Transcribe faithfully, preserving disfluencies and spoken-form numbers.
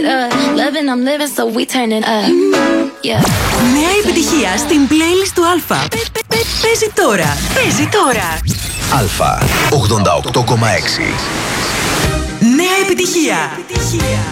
it up. Loving, I'm living, so we turning up. Yeah. Νέα επιτυχία στην playlist του Αλφα. Παίζει τώρα. Παίζει τώρα. Αλφα ογδόντα οκτώ κόμμα έξι. Νέα επιτυχία.